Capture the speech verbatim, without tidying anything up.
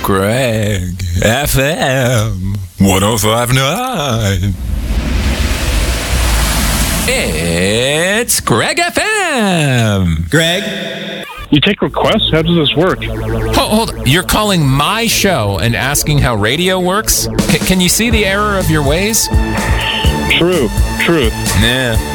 Greg F M one oh five point nine. It's Greg F M. Greg? You take requests? How does this work? Hold, hold. You're calling my show and asking how radio works? C- can you see the error of your ways? True. Truth. Nah.